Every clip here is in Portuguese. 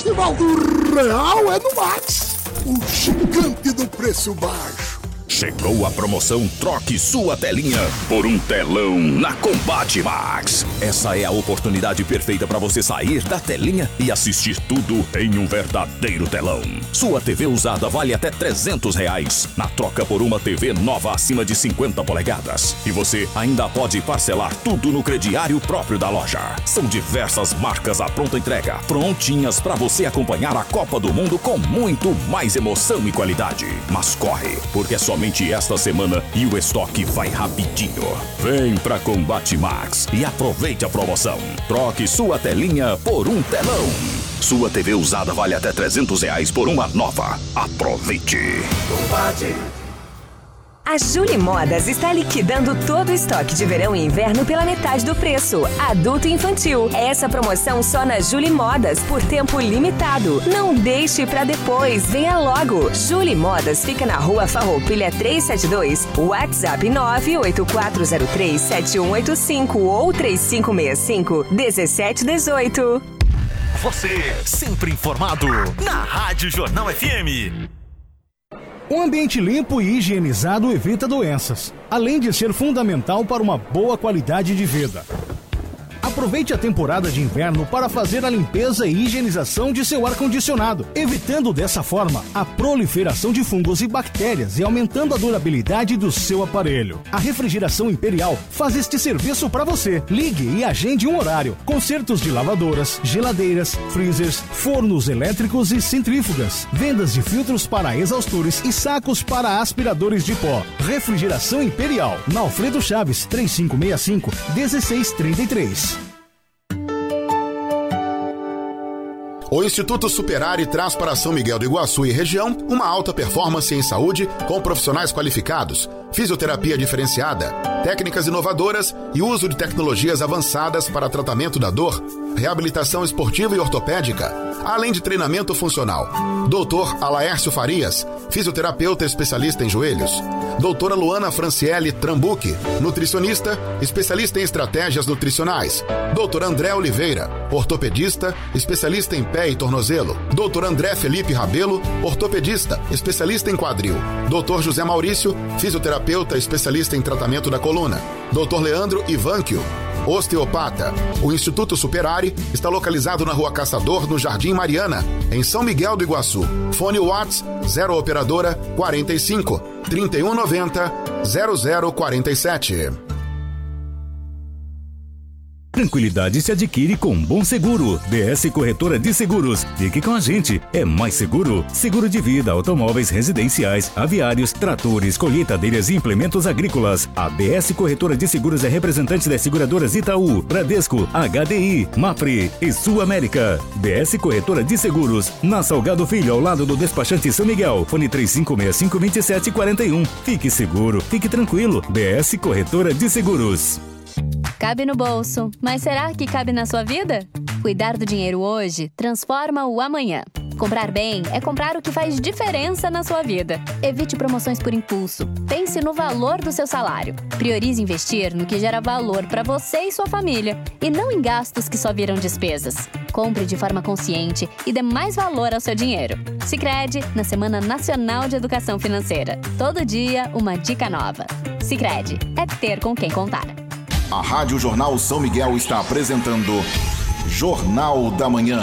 Festival do Real é no Max, o gigante do preço baixo. Chegou a promoção Troque sua telinha por um telão na Combate Max. Essa é a oportunidade perfeita para você sair da telinha e assistir tudo em um verdadeiro telão. Sua TV usada vale até R$300 na troca por uma TV nova acima de 50 polegadas. E você ainda pode parcelar tudo no crediário próprio da loja. São diversas marcas à pronta entrega, prontinhas para você acompanhar a Copa do Mundo com muito mais emoção e qualidade. Mas corre, porque é somente esta semana e o estoque vai rapidinho. Vem pra Combate Max e aproveite a promoção. Troque sua telinha por um telão. Sua TV usada vale até R$300 por uma nova. Aproveite. Combate. A Julie Modas está liquidando todo o estoque de verão e inverno pela metade do preço. Adulto e infantil. Essa promoção só na Julie Modas por tempo limitado. Não deixe pra depois. Venha logo. Julie Modas fica na Rua Farroupilha 372. WhatsApp 984037185 ou 3565-1718. Você sempre informado na Rádio Jornal FM. Um ambiente limpo e higienizado evita doenças, além de ser fundamental para uma boa qualidade de vida. Aproveite a temporada de inverno para fazer a limpeza e higienização de seu ar-condicionado, evitando dessa forma a proliferação de fungos e bactérias e aumentando a durabilidade do seu aparelho. A Refrigeração Imperial faz este serviço para você. Ligue e agende um horário. Consertos de lavadoras, geladeiras, freezers, fornos elétricos e centrífugas. Vendas de filtros para exaustores e sacos para aspiradores de pó. Refrigeração Imperial, na Alfredo Chaves, 3565-1633. O Instituto Superare traz para São Miguel do Iguaçu e região uma alta performance em saúde com profissionais qualificados, fisioterapia diferenciada, técnicas inovadoras e uso de tecnologias avançadas para tratamento da dor, reabilitação esportiva e ortopédica, além de treinamento funcional. Dr. Alaércio Farias, fisioterapeuta especialista em joelhos. Doutora Luana Franciele Trambuque, nutricionista, especialista em estratégias nutricionais. Doutor André Oliveira, ortopedista, especialista em pé e tornozelo. Doutor André Felipe Rabelo, ortopedista, especialista em quadril. Doutor José Maurício, fisioterapeuta, especialista em tratamento da coluna. Doutor Leandro Ivanquio, osteopata. O Instituto Superare está localizado na Rua Caçador, no Jardim Mariana, em São Miguel do Iguaçu. Fone Whats 0 operadora 45 3190 0047. Tranquilidade se adquire com um bom seguro. DS Corretora de Seguros. Fique com a gente. É mais seguro. Seguro de vida, automóveis residenciais, aviários, tratores, colheitadeiras e implementos agrícolas. A DS Corretora de Seguros é representante das seguradoras Itaú, Bradesco, HDI, Mapfre e Sul América. DS Corretora de Seguros. Na Salgado Filho, ao lado do despachante São Miguel. Fone 3565-2741. Fique seguro. Fique tranquilo. DS Corretora de Seguros. Cabe no bolso, mas será que cabe na sua vida? Cuidar do dinheiro hoje transforma o amanhã. Comprar bem é comprar o que faz diferença na sua vida. Evite promoções por impulso. Pense no valor do seu salário. Priorize investir no que gera valor para você e sua família, e não em gastos que só viram despesas. Compre de forma consciente e dê mais valor ao seu dinheiro. Sicredi, na Semana Nacional de Educação Financeira. Todo dia, uma dica nova. Sicredi, é ter com quem contar. A Rádio Jornal São Miguel está apresentando Jornal da Manhã.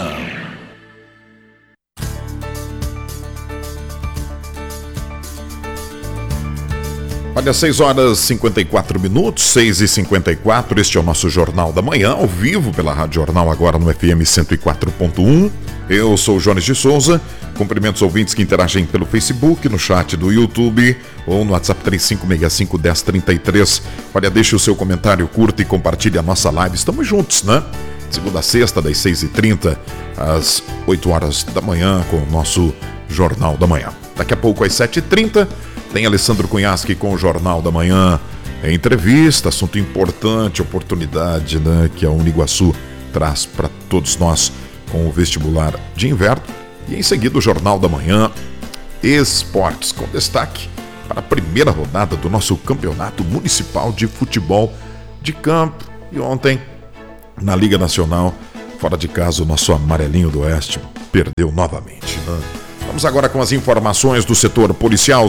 Olha, 6h54, 6h54, este é o nosso Jornal da Manhã, ao vivo pela Rádio Jornal, agora no FM 104.1. Eu sou o Jones de Souza, cumprimentos ouvintes que interagem pelo Facebook, no chat do YouTube ou no WhatsApp 3565-1033. Olha, deixe o seu comentário, curta e compartilhe a nossa live. Estamos juntos, né? Segunda a sexta, das 6h30 às 8 horas da manhã, com o nosso Jornal da Manhã. Daqui a pouco, às 7h30, tem Alessandro Cunhasque com o Jornal da Manhã. Entrevista, assunto importante, oportunidade, né, que a Uniguaçu traz para todos nós com o vestibular de inverno. E em seguida o Jornal da Manhã, Esportes, com destaque para a primeira rodada do nosso Campeonato Municipal de Futebol de Campo. E ontem, na Liga Nacional, fora de casa, o nosso Amarelinho do Oeste perdeu novamente, né? Vamos agora com as informações do setor policial,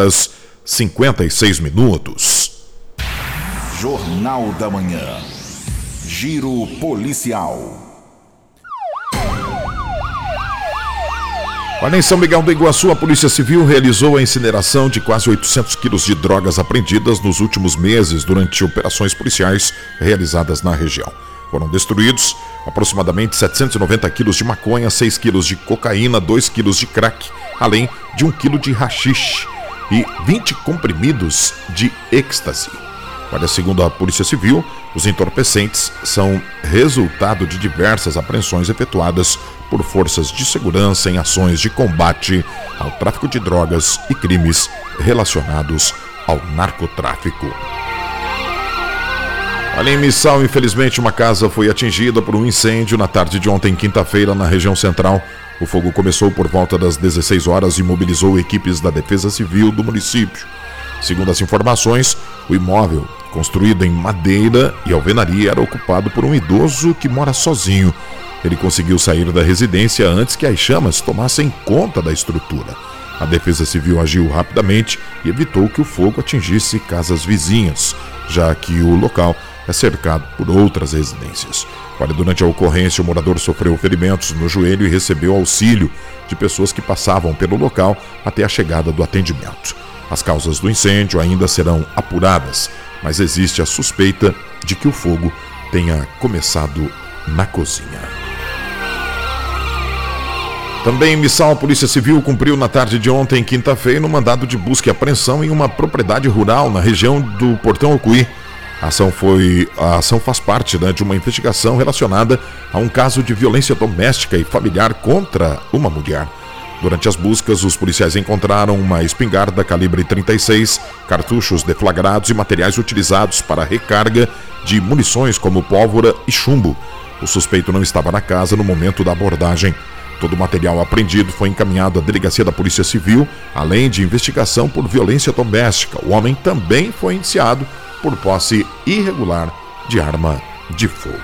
6h56. Jornal da Manhã. Giro policial. Olha, em São Miguel do Iguaçu, a Polícia Civil realizou a incineração de quase 800 quilos de drogas apreendidas nos últimos meses durante operações policiais realizadas na região. Foram destruídos aproximadamente 790 quilos de maconha, 6 quilos de cocaína, 2 quilos de crack, além de 1 quilo de haxixe e 20 comprimidos de êxtase. Olha, segundo a Polícia Civil, os entorpecentes são resultado de diversas apreensões efetuadas por forças de segurança em ações de combate ao tráfico de drogas e crimes relacionados ao narcotráfico. Olha, em Missal, infelizmente, uma casa foi atingida por um incêndio na tarde de ontem, quinta-feira, na região central. O fogo começou por volta das 16 horas e mobilizou equipes da Defesa Civil do município. Segundo as informações, o imóvel, construído em madeira e alvenaria, era ocupado por um idoso que mora sozinho. Ele conseguiu sair da residência antes que as chamas tomassem conta da estrutura. A Defesa Civil agiu rapidamente e evitou que o fogo atingisse casas vizinhas, já que o local é cercado por outras residências. Olha, durante a ocorrência, o morador sofreu ferimentos no joelho e recebeu auxílio de pessoas que passavam pelo local até a chegada do atendimento. As causas do incêndio ainda serão apuradas, mas existe a suspeita de que o fogo tenha começado na cozinha. Também em Missal, a Polícia Civil cumpriu na tarde de ontem, quinta-feira, um mandado de busca e apreensão em uma propriedade rural na região do Portão Ocuí. A ação faz parte, de uma investigação relacionada a um caso de violência doméstica e familiar contra uma mulher. Durante as buscas, os policiais encontraram uma espingarda calibre 36, cartuchos deflagrados e materiais utilizados para recarga de munições como pólvora e chumbo. O suspeito não estava na casa no momento da abordagem. Todo o material apreendido foi encaminhado à Delegacia da Polícia Civil, além de investigação por violência doméstica. O homem também foi indiciado por posse irregular de arma de fogo.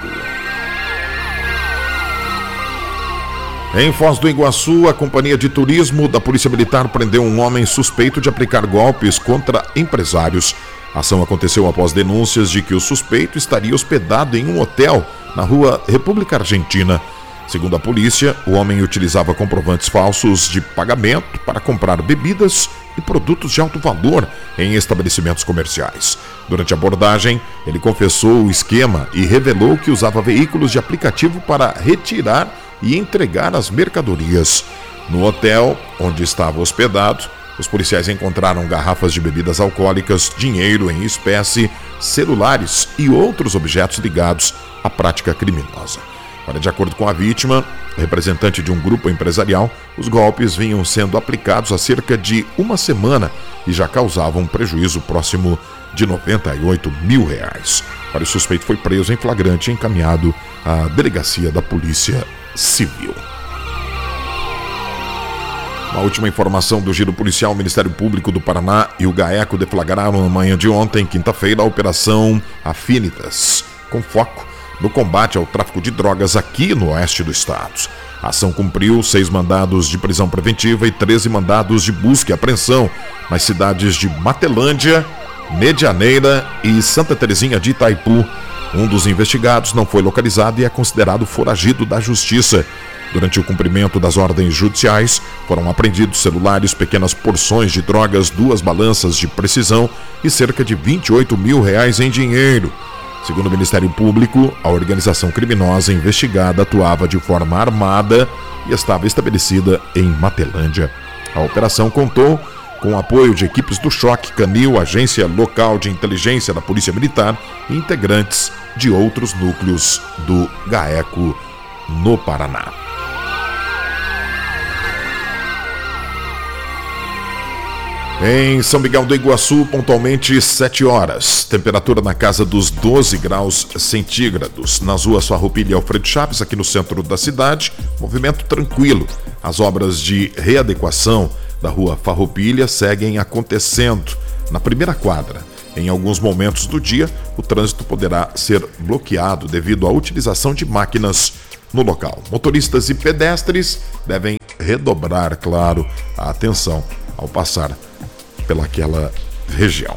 Em Foz do Iguaçu, a Companhia de Turismo da Polícia Militar prendeu um homem suspeito de aplicar golpes contra empresários. A ação aconteceu após denúncias de que o suspeito estaria hospedado em um hotel na rua República Argentina. Segundo a polícia, o homem utilizava comprovantes falsos de pagamento para comprar bebidas e produtos de alto valor em estabelecimentos comerciais. Durante a abordagem, ele confessou o esquema e revelou que usava veículos de aplicativo para retirar e entregar as mercadorias. No hotel onde estava hospedado, os policiais encontraram garrafas de bebidas alcoólicas, dinheiro em espécie, celulares e outros objetos ligados à prática criminosa. Olha, de acordo com a vítima, representante de um grupo empresarial, os golpes vinham sendo aplicados há cerca de uma semana e já causavam um prejuízo próximo de R$98 mil. Olha, o suspeito foi preso em flagrante e encaminhado à Delegacia da Polícia Civil. Uma última informação do Giro Policial: o Ministério Público do Paraná e o GAECO deflagraram na manhã de ontem, quinta-feira, a Operação Afinitas, com foco no combate ao tráfico de drogas aqui no oeste do estado. A ação cumpriu 6 mandados de prisão preventiva e 13 mandados de busca e apreensão nas cidades de Matelândia, Medianeira e Santa Terezinha de Itaipu. Um dos investigados não foi localizado e é considerado foragido da justiça. Durante o cumprimento das ordens judiciais, foram apreendidos celulares, pequenas porções de drogas, 2 balanças de precisão e cerca de R$28 mil em dinheiro. Segundo o Ministério Público, a organização criminosa investigada atuava de forma armada e estava estabelecida em Matelândia. A operação contou com o apoio de equipes do Choque, Canil, Agência Local de Inteligência da Polícia Militar e integrantes de outros núcleos do GAECO no Paraná. Em São Miguel do Iguaçu, pontualmente 7 horas. Temperatura na casa dos 12 graus centígrados. Nas ruas Farroupilha e Alfredo Chaves, aqui no centro da cidade, movimento tranquilo. As obras de readequação da rua Farroupilha seguem acontecendo na primeira quadra. Em alguns momentos do dia, o trânsito poderá ser bloqueado devido à utilização de máquinas no local. Motoristas e pedestres devem redobrar, claro, a atenção ao passar pelaquela região.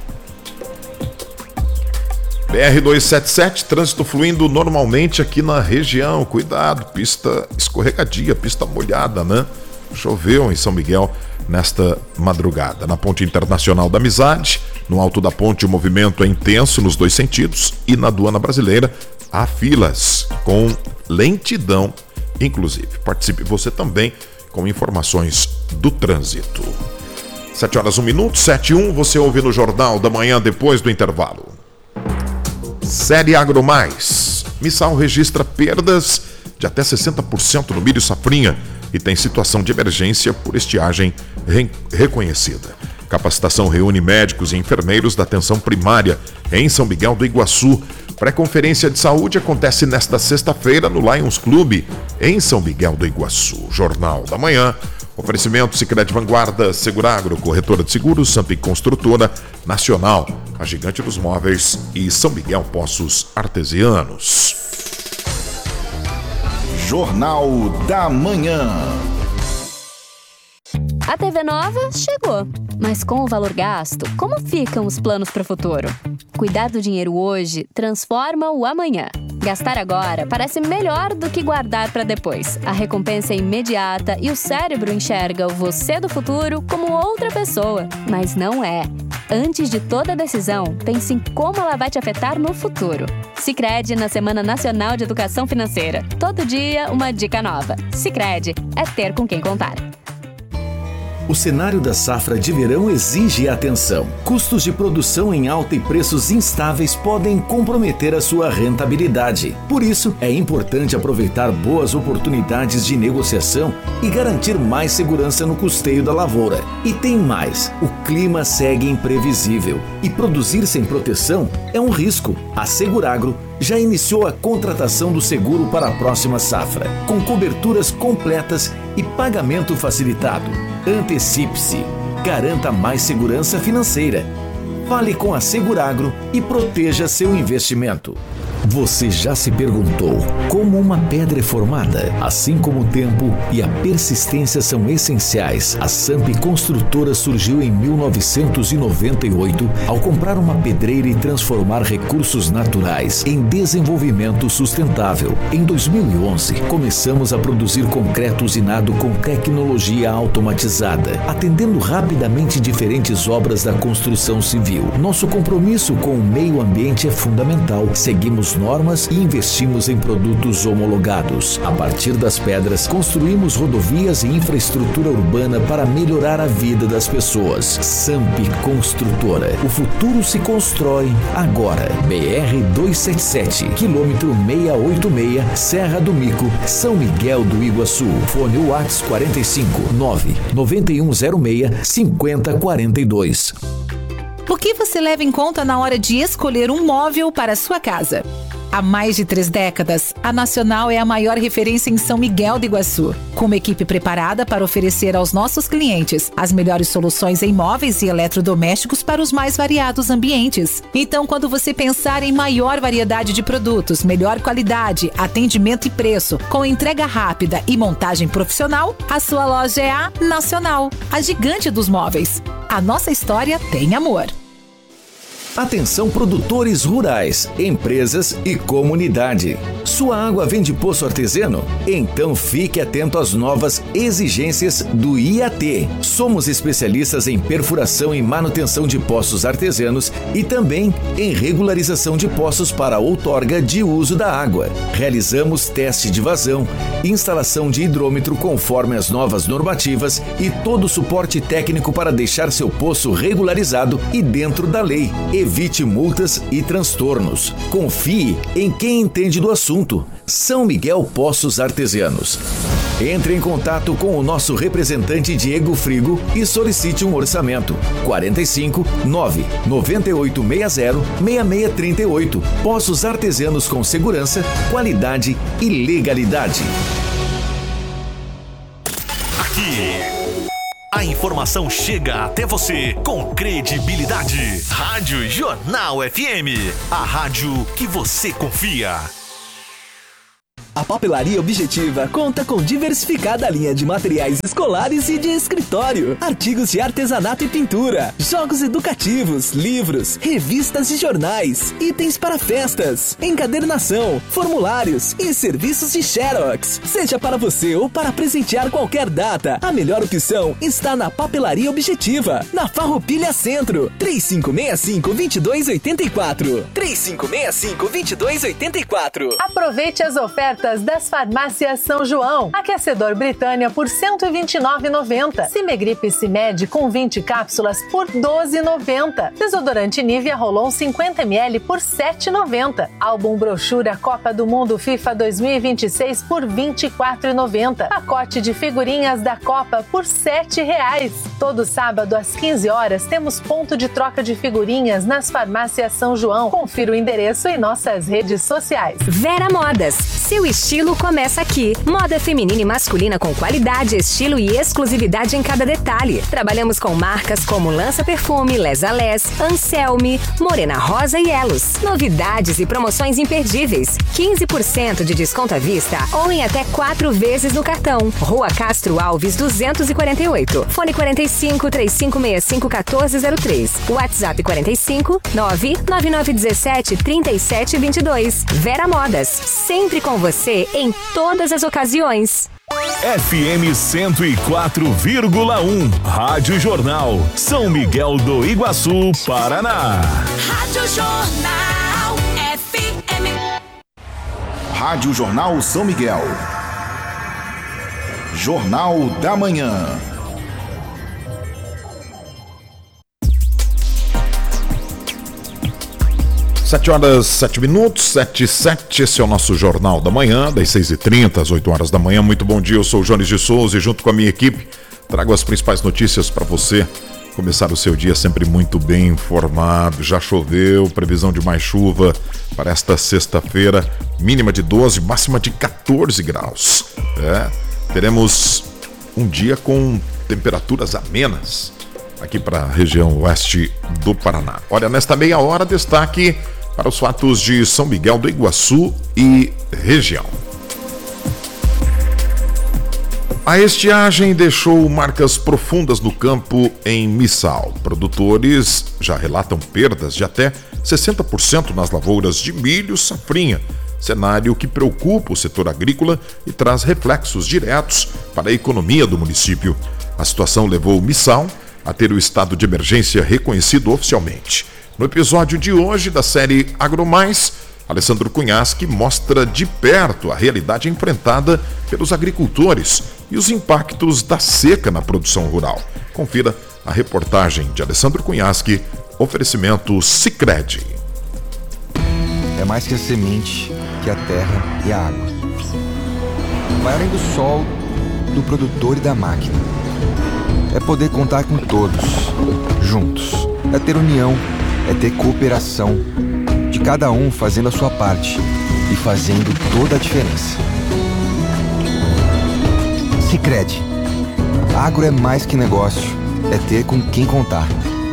BR-277, trânsito fluindo normalmente aqui na região. Cuidado, pista escorregadia, pista molhada, né? Choveu em São Miguel nesta madrugada. Na Ponte Internacional da Amizade, no alto da ponte, o movimento é intenso nos dois sentidos e na aduana brasileira há filas com lentidão, inclusive. Participe você também com informações do trânsito. 7h01, 7h01, você ouve no Jornal da Manhã depois do intervalo. Série AgroMais. Missal registra perdas de até 60% no milho safrinha e tem situação de emergência por estiagem reconhecida. Capacitação reúne médicos e enfermeiros da atenção primária em São Miguel do Iguaçu. Pré-conferência de saúde acontece nesta sexta-feira no Lions Clube, em São Miguel do Iguaçu. Jornal da Manhã. Oferecimento Sicredi Vanguarda, Seguragro, Corretora de Seguros, Sampi Construtora, Nacional, a Gigante dos Móveis e São Miguel Poços Artesianos. Jornal da Manhã. A TV nova chegou, mas com o valor gasto, como ficam os planos para o futuro? Cuidar do dinheiro hoje transforma o amanhã. Gastar agora parece melhor do que guardar para depois. A recompensa é imediata e o cérebro enxerga o você do futuro como outra pessoa, mas não é. Antes de toda decisão, pense em como ela vai te afetar no futuro. Sicredi na Semana Nacional de Educação Financeira. Todo dia, uma dica nova. Sicredi é ter com quem contar. O cenário da safra de verão exige atenção. Custos de produção em alta e preços instáveis podem comprometer a sua rentabilidade. Por isso, é importante aproveitar boas oportunidades de negociação e garantir mais segurança no custeio da lavoura. E tem mais, o clima segue imprevisível e produzir sem proteção é um risco. A Seguragro já iniciou a contratação do seguro para a próxima safra, com coberturas completas e pagamento facilitado. Antecipe-se, garanta mais segurança financeira. Fale com a Seguragro e proteja seu investimento. Você já se perguntou como uma pedra é formada? Assim como o tempo e a persistência são essenciais, a Sampi Construtora surgiu em 1998 ao comprar uma pedreira e transformar recursos naturais em desenvolvimento sustentável. Em 2011, começamos a produzir concreto usinado com tecnologia automatizada, atendendo rapidamente diferentes obras da construção civil. Nosso compromisso com o meio ambiente é fundamental. Seguimos normas e investimos em produtos homologados. A partir das pedras, construímos rodovias e infraestrutura urbana para melhorar a vida das pessoas. Sampi Construtora. O futuro se constrói agora. BR-277, quilômetro 686, Serra do Mico, São Miguel do Iguaçu. Fone WhatsApp 45 99106 5042. O que você leva em conta na hora de escolher um móvel para a sua casa? Há mais de 3 décadas, a Nacional é a maior referência em São Miguel do Iguaçu, com uma equipe preparada para oferecer aos nossos clientes as melhores soluções em móveis e eletrodomésticos para os mais variados ambientes. Então, quando você pensar em maior variedade de produtos, melhor qualidade, atendimento e preço, com entrega rápida e montagem profissional, a sua loja é a Nacional, a gigante dos móveis. A nossa história tem amor. Atenção produtores rurais, empresas e comunidade. Sua água vem de poço artesiano? Então fique atento às novas exigências do IAT. Somos especialistas em perfuração e manutenção de poços artesianos e também em regularização de poços para outorga de uso da água. Realizamos teste de vazão, instalação de hidrômetro conforme as novas normativas e todo o suporte técnico para deixar seu poço regularizado e dentro da lei. Evite multas e transtornos. Confie em quem entende do assunto. São Miguel Poços Artesianos. Entre em contato com o nosso representante Diego Frigo e solicite um orçamento. 45 9 9860 6638. Poços artesianos com segurança, qualidade e legalidade. Aqui, a informação chega até você com credibilidade. Rádio Jornal FM, a rádio que você confia. A Papelaria Objetiva conta com diversificada linha de materiais escolares e de escritório, artigos de artesanato e pintura, jogos educativos, livros, revistas e jornais, itens para festas, encadernação, formulários e serviços de Xerox. Seja para você ou para presentear qualquer data, a melhor opção está na Papelaria Objetiva, na Farroupilha Centro, 3565-2284. 3565-2284. Aproveite as ofertas das farmácias São João. Aquecedor Britânia por R$ 129,90. Cimegripe Cimed com 20 cápsulas por R$ 12,90. Desodorante Nivea Rolon 50 ml por R$ 7,90. Álbum brochura Copa do Mundo FIFA 2026 por R$ 24,90. Pacote de figurinhas da Copa por R$ 7,00. Todo sábado às 15 horas temos ponto de troca de figurinhas nas farmácias São João. Confira o endereço em nossas redes sociais. Vera Modas. Seu estilo começa aqui. Moda feminina e masculina com qualidade, estilo e exclusividade em cada detalhe. Trabalhamos com marcas como Lança Perfume, Les a Les, Anselme, Morena Rosa e Elos. Novidades e promoções imperdíveis. 15% de desconto à vista ou em até 4 vezes no cartão. Rua Castro Alves 248. Fone 45-3565-1403. WhatsApp 45-99917-3722. Vera Modas. Sempre com você em todas as ocasiões. FM 104,1. Rádio Jornal. São Miguel do Iguaçu, Paraná. Rádio Jornal FM. Rádio Jornal São Miguel. Jornal da Manhã. 7h07, 7h07, esse é o nosso Jornal da Manhã, das 6h30 às 8 horas da manhã. Muito bom dia, eu sou o Jones de Souza e junto com a minha equipe trago as principais notícias para você começar o seu dia sempre muito bem informado. Já choveu, previsão de mais chuva para esta sexta-feira, mínima de 12, máxima de 14 graus. Teremos um dia com temperaturas amenas aqui para a região oeste do Paraná. Olha, nesta meia hora, destaque para os fatos de São Miguel do Iguaçu e região. A estiagem deixou marcas profundas no campo em Missal. Produtores já relatam perdas de até 60% nas lavouras de milho safrinha, cenário que preocupa o setor agrícola e traz reflexos diretos para a economia do município. A situação levou Missal a ter o estado de emergência reconhecido oficialmente. No episódio de hoje da série AgroMais, Alessandro Cunhasque mostra de perto a realidade enfrentada pelos agricultores e os impactos da seca na produção rural. Confira a reportagem de Alessandro Cunhasque, oferecimento Sicredi. É mais que a semente, que a terra e a água. Vai além do sol, do produtor e da máquina. É poder contar com todos, juntos. É ter união, é ter cooperação, de cada um fazendo a sua parte e fazendo toda a diferença. Sicredi. Agro é mais que negócio, é ter com quem contar.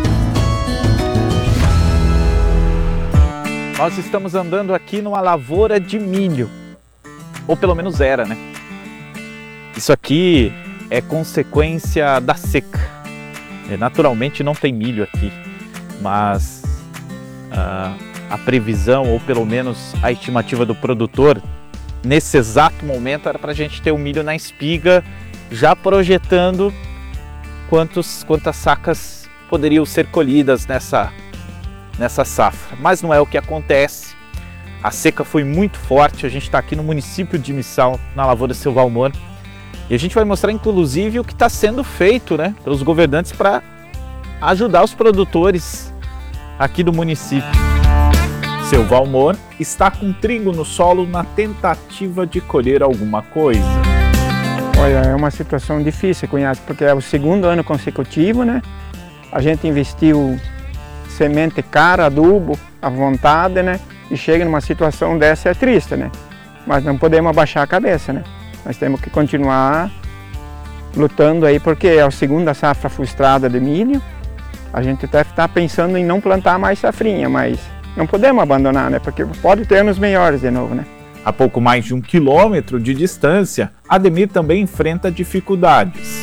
Nós estamos andando aqui numa lavoura de milho, ou pelo menos era, né? Isso aqui é consequência da seca. Naturalmente não tem milho aqui, mas a previsão, ou pelo menos a estimativa do produtor, nesse exato momento era para a gente ter o milho na espiga, já projetando quantas sacas poderiam ser colhidas nessa safra. Mas não é o que acontece. A seca foi muito forte. A gente está aqui no município de Missal, na lavoura Seu Valmor, e a gente vai mostrar inclusive o que está sendo feito, né, pelos governantes para ajudar os produtores aqui do município. Seu Valmor está com trigo no solo na tentativa de colher alguma coisa. Olha, é uma situação difícil, Cunhasque, porque é o segundo ano consecutivo, né? A gente investiu semente cara, adubo, à vontade, né? E chega numa situação dessa, é triste, né? Mas não podemos abaixar a cabeça, né? Nós temos que continuar lutando aí, porque é a segunda safra frustrada de milho. A gente até está pensando em não plantar mais safrinha, mas não podemos abandonar, né? Porque pode ter anos melhores de novo, né? A pouco mais de 1 quilômetro de distância, Ademir também enfrenta dificuldades.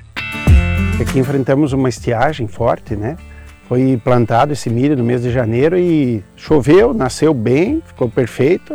Aqui enfrentamos uma estiagem forte, né? Foi plantado esse milho no mês de janeiro e choveu, nasceu bem, ficou perfeito.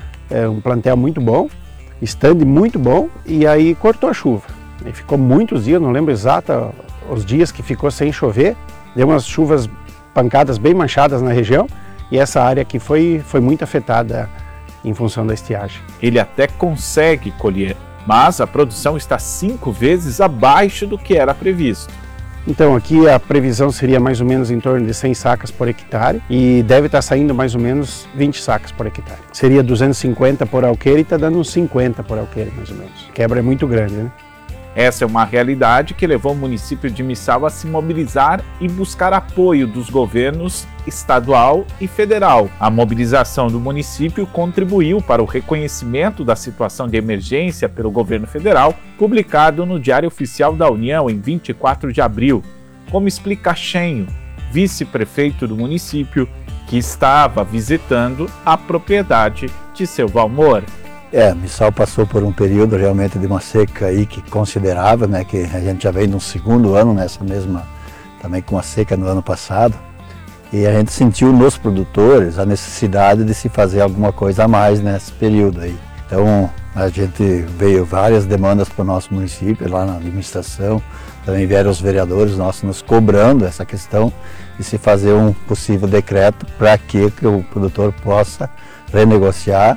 É um plantel muito bom, stand muito bom, e aí cortou a chuva. E ficou muitos dias, não lembro exato os dias que ficou sem chover. Deu umas chuvas pancadas bem manchadas na região e essa área aqui foi muito afetada em função da estiagem. Ele até consegue colher, mas a produção está 5 vezes abaixo do que era previsto. Então aqui a previsão seria mais ou menos em torno de 100 sacas por hectare e deve estar saindo mais ou menos 20 sacas por hectare. Seria 250 por alqueire e está dando uns 50 por alqueire mais ou menos. A quebra é muito grande, né? Essa é uma realidade que levou o município de Missal a se mobilizar e buscar apoio dos governos estadual e federal. A mobilização do município contribuiu para o reconhecimento da situação de emergência pelo governo federal, publicado no Diário Oficial da União em 24 de abril, como explica Chenho, vice-prefeito do município, que estava visitando a propriedade de seu Valmor. Missal passou por um período realmente de uma seca aí que considerável, né, que a gente já vem no segundo ano nessa mesma, também com a seca no ano passado, e a gente sentiu nos produtores a necessidade de se fazer alguma coisa a mais nesse período aí. Então a gente veio várias demandas para o nosso município, lá na administração, também vieram os vereadores nossos nos cobrando essa questão de se fazer um possível decreto para que o produtor possa renegociar,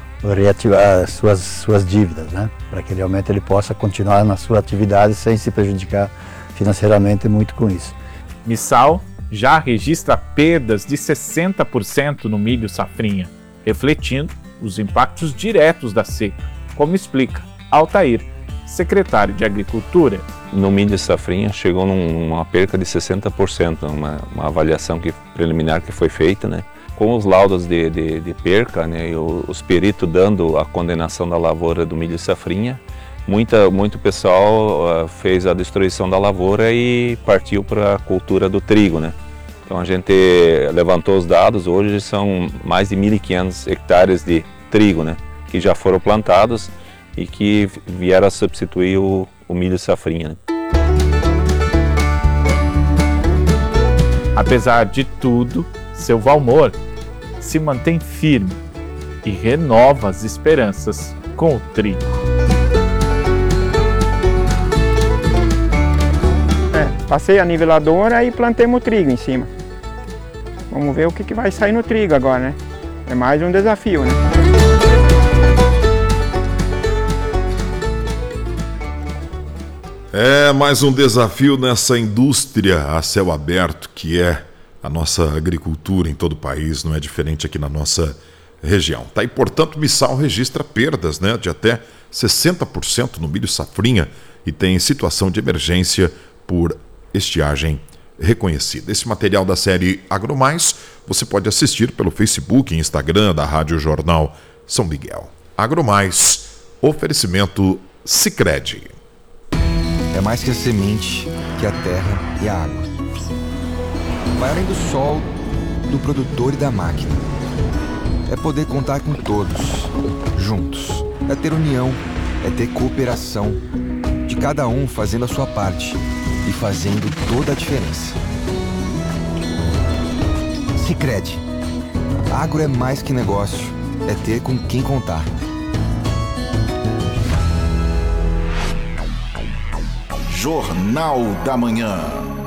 reativar suas dívidas, né? Para que realmente ele possa continuar na sua atividade sem se prejudicar financeiramente muito com isso. Missal já registra perdas de 60% no milho safrinha, refletindo os impactos diretos da seca, como explica Altair, secretário de Agricultura. No milho safrinha chegou numa perca de 60%, uma avaliação preliminar que foi feita, né? Com os laudos de perca, né, e os peritos dando a condenação da lavoura do milho safrinha, muito pessoal fez a destruição da lavoura e partiu para a cultura do trigo, né? Então a gente levantou os dados, hoje são mais de 1.500 hectares de trigo, né, que já foram plantados e que vieram a substituir o milho safrinha, né? Apesar de tudo, seu Valmor se mantém firme e renova as esperanças com o trigo. Passei a niveladora e plantemos o trigo em cima. Vamos ver o que vai sair no trigo agora, né? É mais um desafio, né? É mais um desafio nessa indústria a céu aberto que é a nossa agricultura em todo o país, não é diferente aqui na nossa região. Tá? E, portanto, Missal registra perdas, né, de até 60% no milho safrinha e tem situação de emergência por estiagem reconhecida. Esse material da série AgroMais você pode assistir pelo Facebook e Instagram da Rádio Jornal São Miguel. AgroMais, oferecimento Sicredi. É mais que a semente, que a terra e a água. Vai além do sol, do produtor e da máquina. É poder contar com todos, juntos. É ter união, é ter cooperação. De cada um fazendo a sua parte e fazendo toda a diferença. Sicredi. Agro é mais que negócio, é ter com quem contar. Jornal da Manhã.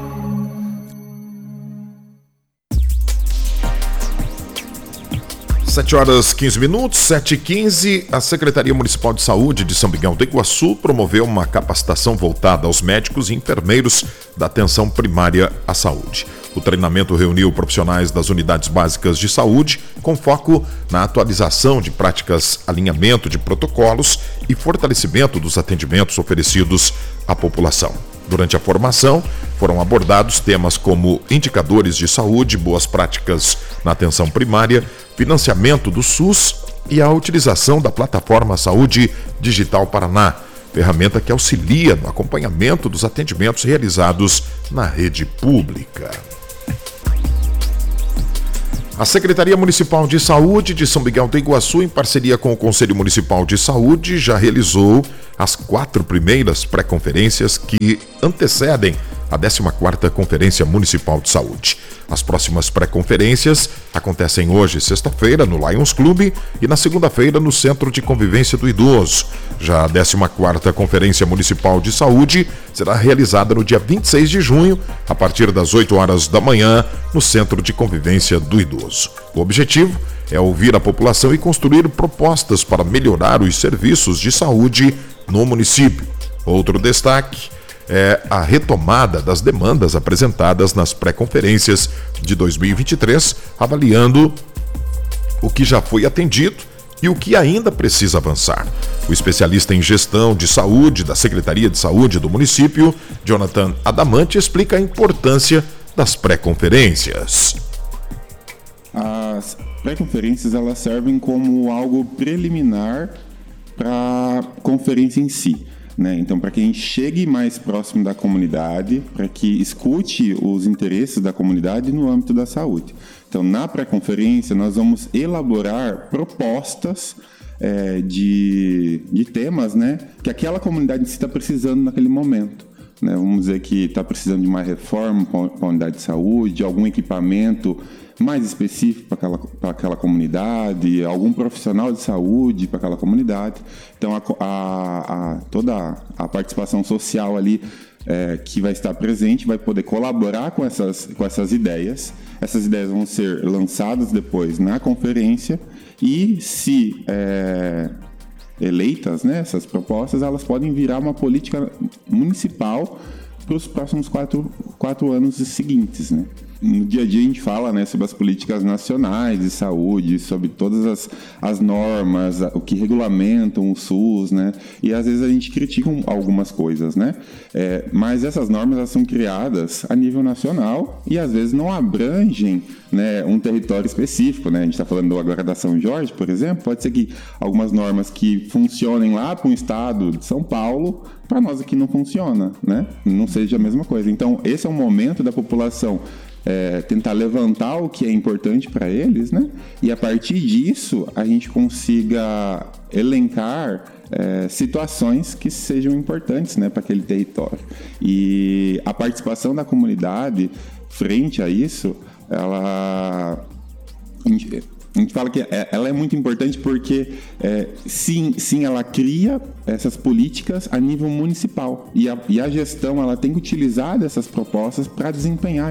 Sete horas 15 minutos, 7h15, a Secretaria Municipal de Saúde de São Miguel do Iguaçu promoveu uma capacitação voltada aos médicos e enfermeiros da atenção primária à saúde. O treinamento reuniu profissionais das unidades básicas de saúde com foco na atualização de práticas, alinhamento de protocolos e fortalecimento dos atendimentos oferecidos à população. Durante a formação, foram abordados temas como indicadores de saúde, boas práticas na atenção primária, financiamento do SUS e a utilização da plataforma Saúde Digital Paraná, ferramenta que auxilia no acompanhamento dos atendimentos realizados na rede pública. A Secretaria Municipal de Saúde de São Miguel do Iguaçu, em parceria com o Conselho Municipal de Saúde, já realizou as 4 primeiras pré-conferências que antecedem a 14ª Conferência Municipal de Saúde. As próximas pré-conferências acontecem hoje, sexta-feira, no Lions Club e na segunda-feira no Centro de Convivência do Idoso. Já a 14ª Conferência Municipal de Saúde será realizada no dia 26 de junho, a partir das 8 horas da manhã, no Centro de Convivência do Idoso. O objetivo é ouvir a população e construir propostas para melhorar os serviços de saúde no município. Outro destaque é a retomada das demandas apresentadas nas pré-conferências de 2023, avaliando o que já foi atendido e o que ainda precisa avançar. O especialista em gestão de saúde da Secretaria de Saúde do município, Jonathan Adamante, explica a importância das pré-conferências. As pré-conferências elas servem como algo preliminar para a conferência em si. Então, para que a gente chegue mais próximo da comunidade, para que escute os interesses da comunidade no âmbito da saúde. Então, na pré-conferência, nós vamos elaborar propostas de temas que aquela comunidade está precisando naquele momento. Vamos dizer que está precisando de uma reforma para a unidade de saúde, de algum equipamento mais específico para aquela comunidade, algum profissional de saúde para aquela comunidade. Então, toda a participação social ali que vai estar presente vai poder colaborar com essas ideias. Essas ideias vão ser lançadas depois na conferência e, se eleitas, essas propostas, elas podem virar uma política municipal para os próximos quatro anos seguintes, No dia a dia a gente fala sobre as políticas nacionais de saúde, sobre todas as normas, o que regulamentam o SUS, E às vezes a gente critica algumas coisas, Mas essas normas elas são criadas a nível nacional e às vezes não abrangem um território específico, A gente está falando agora da São Jorge, por exemplo. Pode ser que algumas normas que funcionem lá para um estado de São Paulo, para nós aqui não funciona, Não seja a mesma coisa. Então, esse é um momento da população tentar levantar o que é importante para eles, E a partir disso a gente consiga elencar situações que sejam importantes, para aquele território. E a participação da comunidade frente a isso, a gente fala que ela é muito importante porque, sim, ela cria essas políticas a nível municipal. E a gestão ela tem que utilizar dessas propostas para desempenhar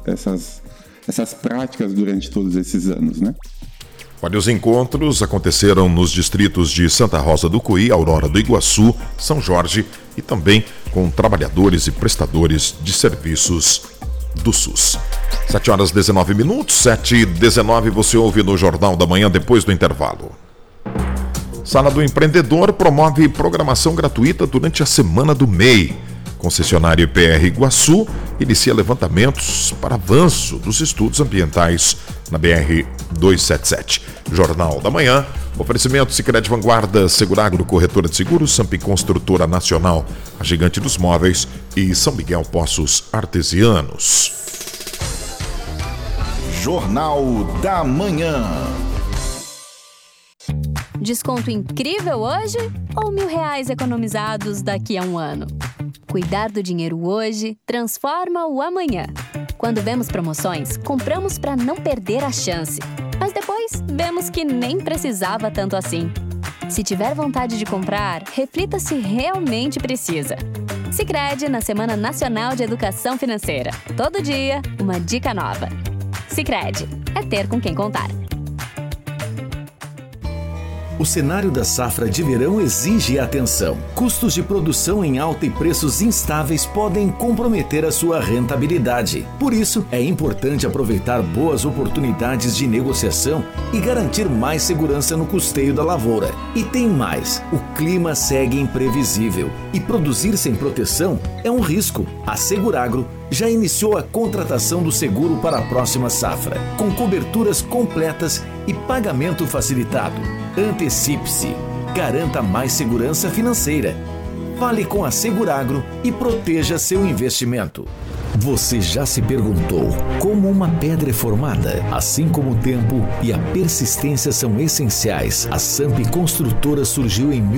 essas práticas durante todos esses anos, Olha, os encontros aconteceram nos distritos de Santa Rosa do Cuí, Aurora do Iguaçu, São Jorge e também com trabalhadores e prestadores de serviços do SUS. 7h19, 7h19, você ouve no Jornal da Manhã depois do intervalo. Sala do Empreendedor promove programação gratuita durante a semana do MEI. Concessionária IPR Iguaçu inicia levantamentos para avanço dos estudos ambientais na BR-277. Jornal da Manhã, oferecimento Sicredi Vanguarda, Seguragro, Corretora de Seguros, Sampi Construtora Nacional, a Gigante dos Móveis e São Miguel Poços Artesianos. Jornal da Manhã. Desconto incrível hoje ou R$1.000 economizados daqui a um ano? Cuidar do dinheiro hoje transforma o amanhã. Quando vemos promoções, compramos para não perder a chance. Mas depois, vemos que nem precisava tanto assim. Se tiver vontade de comprar, reflita se realmente precisa. Sicredi na Semana Nacional de Educação Financeira. Todo dia, uma dica nova. Sicredi, é ter com quem contar. O cenário da safra de verão exige atenção. Custos de produção em alta e preços instáveis podem comprometer a sua rentabilidade. Por isso, é importante aproveitar boas oportunidades de negociação e garantir mais segurança no custeio da lavoura. E tem mais, o clima segue imprevisível e produzir sem proteção é um risco. A Seguragro já iniciou a contratação do seguro para a próxima safra, com coberturas completas e pagamento facilitado. Antecipe-se, garanta mais segurança financeira. Fale com a Seguragro e proteja seu investimento. Você já se perguntou como uma pedra é formada? Assim como o tempo e a persistência são essenciais, a Samp Construtora surgiu em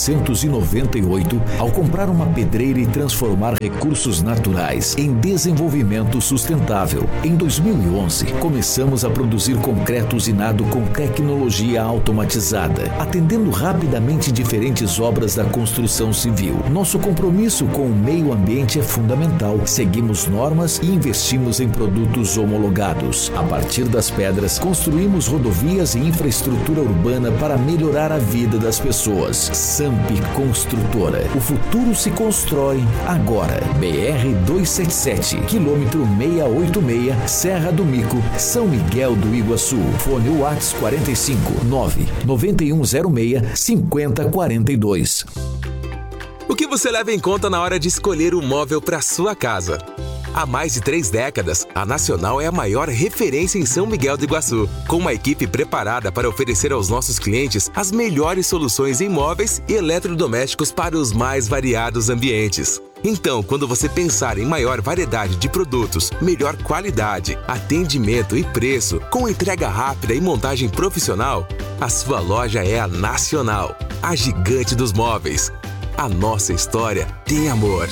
1998 ao comprar uma pedreira e transformar recursos naturais em desenvolvimento sustentável. Em 2011, começamos a produzir concreto usinado com tecnologia automatizada, atendendo rapidamente diferentes obras da construção civil. Nosso compromisso com o meio ambiente é fundamental. Seguimos normas e investimos em produtos homologados. A partir das pedras, construímos rodovias e infraestrutura urbana para melhorar a vida das pessoas. Samp Construtora. O futuro se constrói agora. BR-277, quilômetro 686, Serra do Mico, São Miguel do Iguaçu. Fone WhatsApp 45 99106 5042. O que você leva em conta na hora de escolher um móvel para sua casa? Há mais de 3 décadas, a Nacional é a maior referência em São Miguel do Iguaçu, com uma equipe preparada para oferecer aos nossos clientes as melhores soluções em móveis e eletrodomésticos para os mais variados ambientes. Então, quando você pensar em maior variedade de produtos, melhor qualidade, atendimento e preço, com entrega rápida e montagem profissional, a sua loja é a Nacional, a gigante dos móveis. A nossa história tem amor.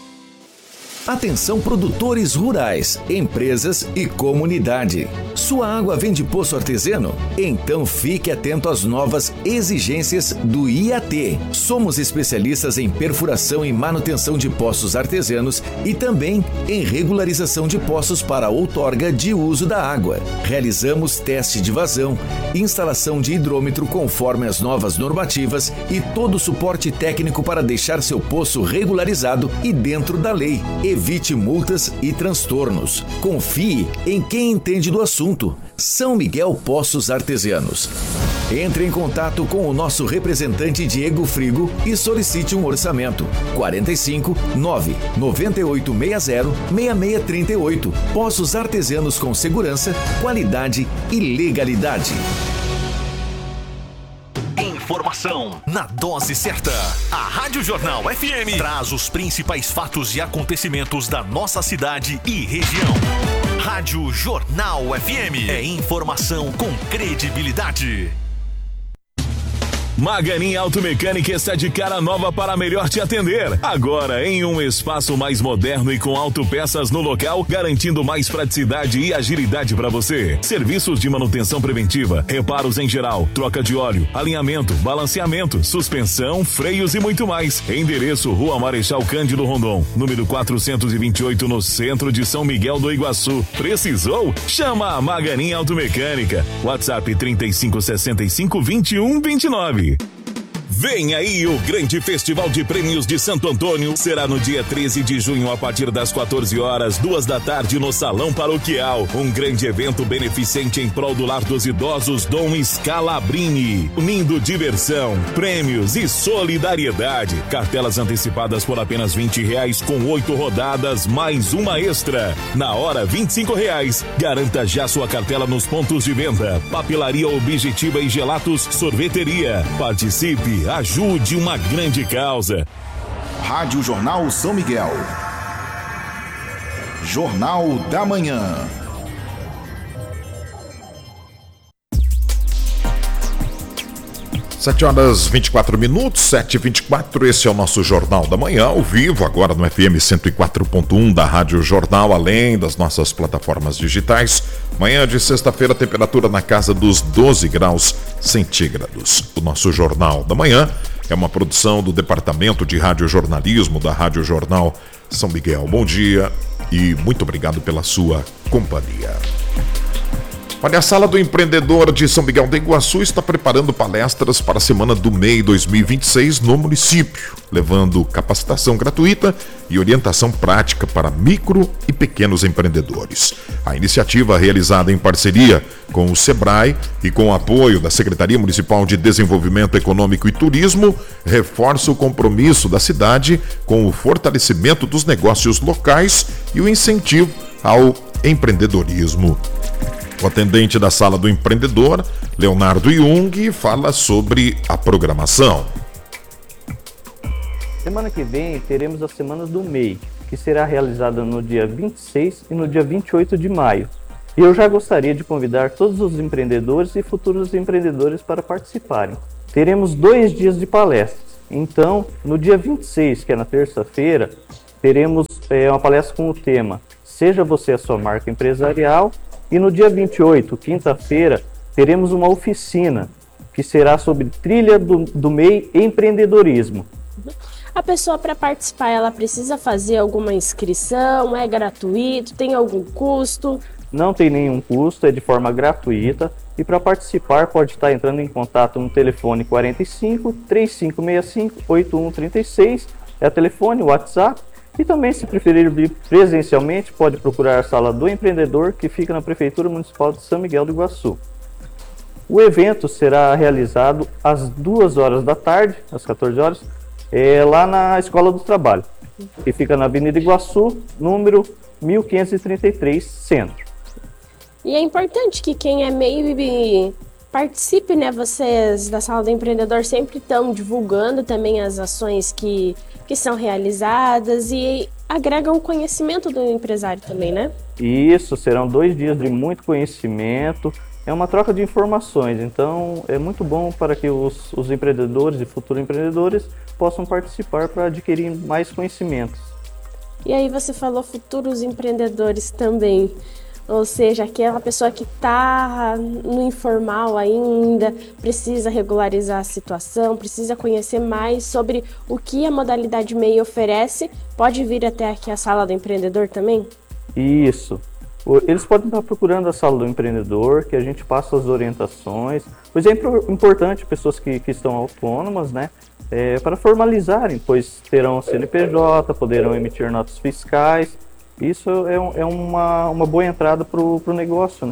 Atenção produtores rurais, empresas e comunidade. Sua água vem de poço artesiano? Então fique atento às novas exigências do IAT. Somos especialistas em perfuração e manutenção de poços artesianos e também em regularização de poços para outorga de uso da água. Realizamos teste de vazão, instalação de hidrômetro conforme as novas normativas e todo o suporte técnico para deixar seu poço regularizado e dentro da lei. Evite multas e transtornos. Confie em quem entende do assunto. São Miguel Poços Artesianos. Entre em contato com o nosso representante Diego Frigo e solicite um orçamento. 45 9 9860 6638. Poços Artesianos com segurança, qualidade e legalidade. Informação na dose certa. A Rádio Jornal FM traz os principais fatos e acontecimentos da nossa cidade e região. Rádio Jornal FM é informação com credibilidade. Maganin Automecânica está de cara nova para melhor te atender. Agora em um espaço mais moderno e com autopeças no local, garantindo mais praticidade e agilidade para você. Serviços de manutenção preventiva, reparos em geral, troca de óleo, alinhamento, balanceamento, suspensão, freios e muito mais. Endereço: Rua Marechal Cândido Rondon, número 428, no centro de São Miguel do Iguaçu. Precisou? Chama a Maganin Automecânica. WhatsApp 3565-2129. Vem aí o grande Festival de Prêmios de Santo Antônio. Será no dia 13 de junho, a partir das 14 horas, 2 da tarde, no Salão Paroquial. Um grande evento beneficente em prol do Lar dos Idosos Dom Scalabrini. Unindo diversão, prêmios e solidariedade. Cartelas antecipadas por apenas R$20, com 8 rodadas, mais uma extra. Na hora, R$25. Garanta já sua cartela nos pontos de venda. Papelaria Objetiva e Gelatos Sorveteria. Participe. Ajude uma grande causa. Rádio Jornal São Miguel. Jornal da Manhã. Sete horas 24 minutos, 7h24, esse é o nosso Jornal da Manhã, ao vivo, agora no FM 104.1 da Rádio Jornal, além das nossas plataformas digitais. Manhã de sexta-feira, temperatura na casa dos 12 graus centígrados. O nosso Jornal da Manhã é uma produção do Departamento de Radiojornalismo da Rádio Jornal São Miguel. Bom dia e muito obrigado pela sua companhia. Olha, a Sala do Empreendedor de São Miguel do Iguaçu está preparando palestras para a Semana do MEI 2026 no município, levando capacitação gratuita e orientação prática para micro e pequenos empreendedores. A iniciativa, realizada em parceria com o SEBRAE e com o apoio da Secretaria Municipal de Desenvolvimento Econômico e Turismo, reforça o compromisso da cidade com o fortalecimento dos negócios locais e o incentivo ao empreendedorismo. O atendente da Sala do Empreendedor, Leonardo Jung, fala sobre a programação. Semana que vem teremos as semanas do MEI. que será realizada no dia 26 e no dia 28 de maio. E eu já gostaria de convidar todos os empreendedores e futuros empreendedores para participarem. Teremos 2 dias de palestras. Então, no dia 26, que é na terça-feira, teremos uma palestra com o tema Seja Você a Sua Marca Empresarial. E no dia 28, quinta-feira, teremos uma oficina que será sobre trilha do MEI empreendedorismo. A pessoa, para participar, ela precisa fazer alguma inscrição? É gratuito? Tem algum custo? Não tem nenhum custo, é de forma gratuita. E para participar pode estar entrando em contato no telefone 45 3565 8136, é o telefone, o WhatsApp. E também, se preferir vir presencialmente, pode procurar a Sala do Empreendedor, que fica na Prefeitura Municipal de São Miguel do Iguaçu. O evento será realizado às 2 horas da tarde, às 14 horas, lá na Escola do Trabalho, que fica na Avenida Iguaçu, número 1533, Centro. E é importante que quem é MEI participe, né? Vocês da Sala do Empreendedor sempre estão divulgando também as ações que são realizadas e agregam conhecimento do empresário também, né? Isso, serão 2 dias de muito conhecimento, é uma troca de informações, então é muito bom para que os empreendedores e futuros empreendedores possam participar para adquirir mais conhecimentos. E aí você falou futuros empreendedores também. Ou seja, aquela pessoa que está no informal ainda, precisa regularizar a situação, precisa conhecer mais sobre o que a modalidade MEI oferece, pode vir até aqui a Sala do Empreendedor também? Isso. Eles podem estar procurando a Sala do Empreendedor, que a gente passa as orientações. Pois é importante pessoas que estão autônomas, né, para formalizarem, pois terão CNPJ, poderão emitir notas fiscais. Isso é uma boa entrada para o negócio, né?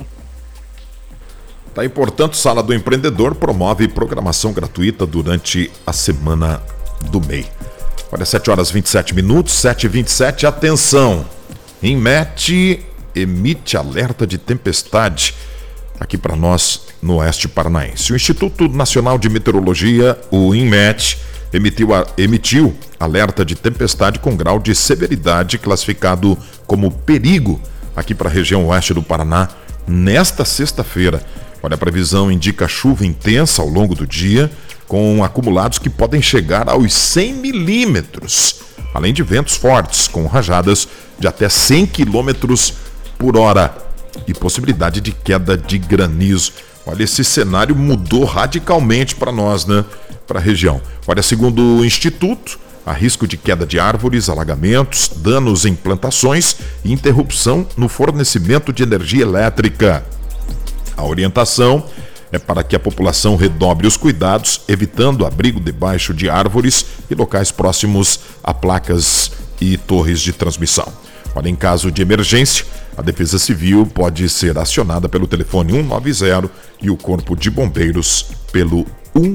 Tá aí, portanto, Sala do Empreendedor promove programação gratuita durante a semana do MEI. Olha, 7 horas 27 minutos, 7h27, atenção! INMET emite alerta de tempestade aqui para nós no Oeste Paranaense. O Instituto Nacional de Meteorologia, o INMET, emitiu alerta de tempestade com grau de severidade classificado como perigo aqui para a região oeste do Paraná nesta sexta-feira. Olha, a previsão indica chuva intensa ao longo do dia, com acumulados que podem chegar aos 100 milímetros, além de ventos fortes, com rajadas de até 100 quilômetros por hora e possibilidade de queda de granizo. Olha, esse cenário mudou radicalmente para nós, né? Para a região. Olha, segundo o Instituto, há risco de queda de árvores, alagamentos, danos em plantações e interrupção no fornecimento de energia elétrica. A orientação é para que a população redobre os cuidados, evitando abrigo debaixo de árvores e locais próximos a placas e torres de transmissão. Olha, em caso de emergência, a Defesa Civil pode ser acionada pelo telefone 190 e o Corpo de Bombeiros pelo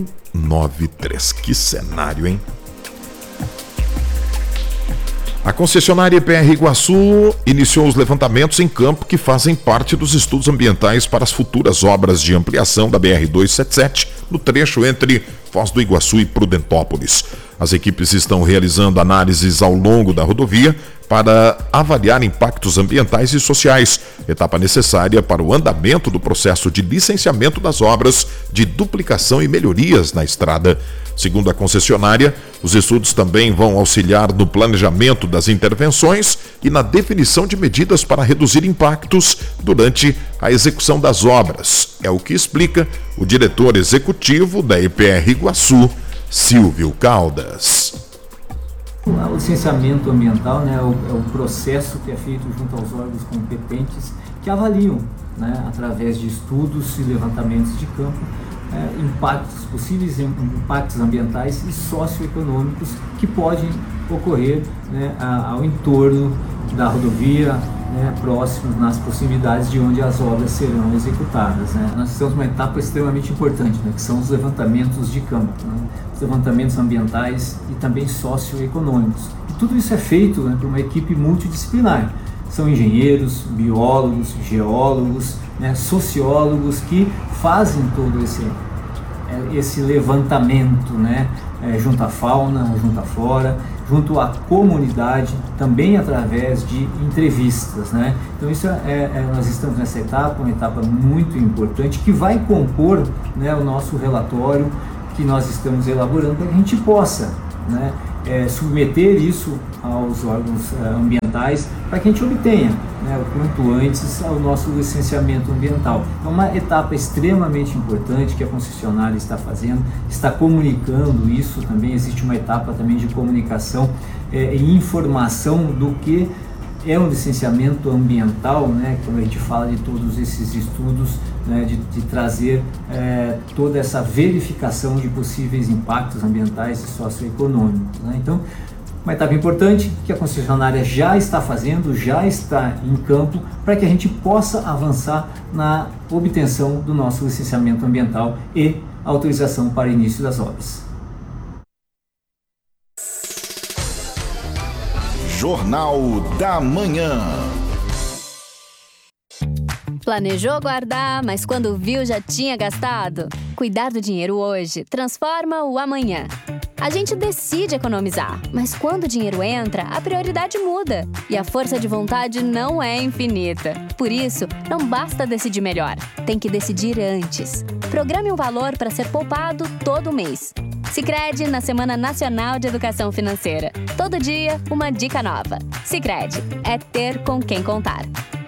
193. Que cenário, hein? A concessionária EPR Iguaçu iniciou os levantamentos em campo que fazem parte dos estudos ambientais para as futuras obras de ampliação da BR-277 no trecho entre Foz do Iguaçu e Prudentópolis. As equipes estão realizando análises ao longo da rodovia para avaliar impactos ambientais e sociais, etapa necessária para o andamento do processo de licenciamento das obras de duplicação e melhorias na estrada. Segundo a concessionária, os estudos também vão auxiliar no planejamento das intervenções e na definição de medidas para reduzir impactos durante a execução das obras. É o que explica o diretor executivo da EPR Iguaçu, Silvio Caldas. O licenciamento ambiental, né, é o processo que é feito junto aos órgãos competentes que avaliam, né, através de estudos e levantamentos de campo, possíveis impactos ambientais e socioeconômicos que podem ocorrer, né, ao entorno da rodovia, né, próximos nas proximidades de onde as obras serão executadas, né. Nós temos uma etapa extremamente importante, né, que são os levantamentos de campo, né, os levantamentos ambientais e também socioeconômicos. E tudo isso é feito, né, por uma equipe multidisciplinar. São engenheiros, biólogos, geólogos, né, sociólogos que fazem todo esse levantamento, né, junto à fauna, junto à flora, junto à comunidade, também através de entrevistas, né? Então isso nós estamos nessa etapa, uma etapa muito importante que vai compor, né, o nosso relatório que nós estamos elaborando para que a gente possa, né, submeter isso aos órgãos ambientais para que a gente obtenha, né, o quanto antes o nosso licenciamento ambiental. É uma etapa extremamente importante que a concessionária está fazendo, está comunicando isso também. Existe uma etapa também de comunicação e informação do que é um licenciamento ambiental, né, quando a gente fala de todos esses estudos, né, de trazer toda essa verificação de possíveis impactos ambientais e socioeconômicos, né? Então, uma etapa importante que a concessionária já está fazendo, já está em campo, para que a gente possa avançar na obtenção do nosso licenciamento ambiental e autorização para início das obras. Jornal da Manhã. Planejou guardar, mas quando viu já tinha gastado? Cuidar do dinheiro hoje transforma o amanhã. A gente decide economizar, mas quando o dinheiro entra, a prioridade muda. E a força de vontade não é infinita. Por isso, não basta decidir melhor, tem que decidir antes. Programe um valor para ser poupado todo mês. Sicredi na Semana Nacional de Educação Financeira. Todo dia, uma dica nova. Sicredi, é ter com quem contar.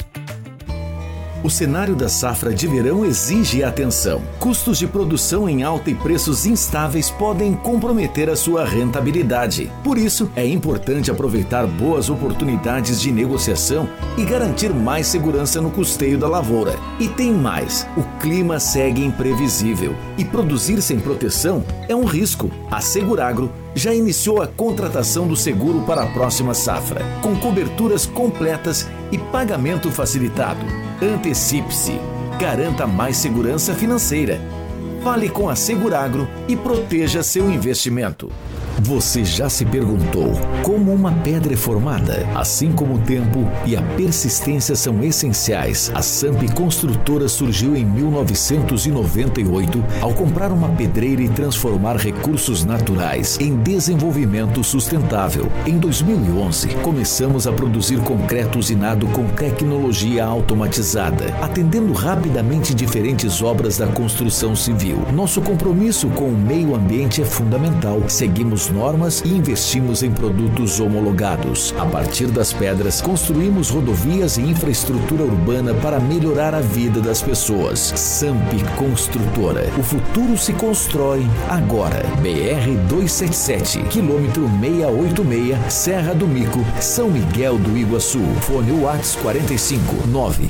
O cenário da safra de verão exige atenção. Custos de produção em alta e preços instáveis podem comprometer a sua rentabilidade. Por isso, é importante aproveitar boas oportunidades de negociação e garantir mais segurança no custeio da lavoura. E tem mais, o clima segue imprevisível e produzir sem proteção é um risco. A Seguragro já iniciou a contratação do seguro para a próxima safra, com coberturas completas e pagamento facilitado. Antecipe-se, garanta mais segurança financeira. Fale com a Seguragro e proteja seu investimento. Você já se perguntou como uma pedra é formada? Assim como o tempo e a persistência são essenciais, a Samp Construtora surgiu em 1998 ao comprar uma pedreira e transformar recursos naturais em desenvolvimento sustentável. Em 2011, começamos a produzir concreto usinado com tecnologia automatizada, atendendo rapidamente diferentes obras da construção civil. Nosso compromisso com o meio ambiente é fundamental. Seguimos normas e investimos em produtos homologados. A partir das pedras, construímos rodovias e infraestrutura urbana para melhorar a vida das pessoas. Samp Construtora. O futuro se constrói agora. BR-277, quilômetro 686, Serra do Mico, São Miguel do Iguaçu. Fone WhatsApp 45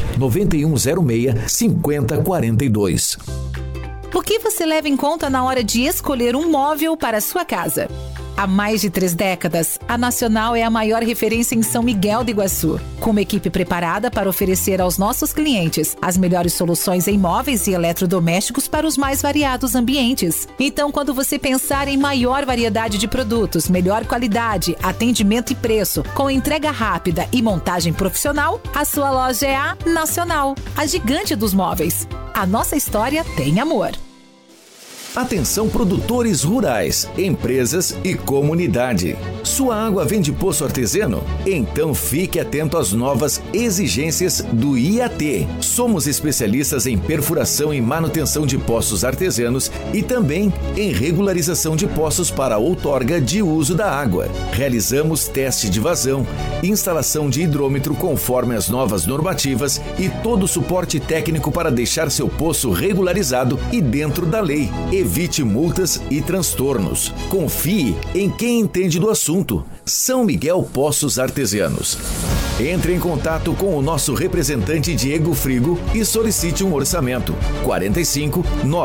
99106 5042. O que você leva em conta na hora de escolher um móvel para a sua casa? Há mais de 3 décadas, a Nacional é a maior referência em São Miguel do Iguaçu, com uma equipe preparada para oferecer aos nossos clientes as melhores soluções em móveis e eletrodomésticos para os mais variados ambientes. Então, quando você pensar em maior variedade de produtos, melhor qualidade, atendimento e preço, com entrega rápida e montagem profissional, a sua loja é a Nacional, a gigante dos móveis. A nossa história tem amor. Atenção produtores rurais, empresas e comunidade. Sua água vem de poço artesiano? Então fique atento às novas exigências do IAT. Somos especialistas em perfuração e manutenção de poços artesianos e também em regularização de poços para outorga de uso da água. Realizamos teste de vazão, instalação de hidrômetro conforme as novas normativas e todo o suporte técnico para deixar seu poço regularizado e dentro da lei. Evite multas e transtornos. Confie em quem entende do assunto. São Miguel Poços Artesianos. Entre em contato com o nosso representante Diego Frigo e solicite um orçamento. 45